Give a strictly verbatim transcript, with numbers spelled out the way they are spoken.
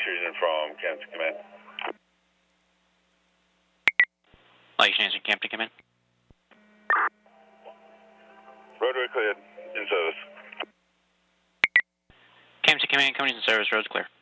Fusion from Kansas Command. Light Answer, Campton, come in. Roadway cleared. In service. Campton, come in. Company's in service. Road's clear.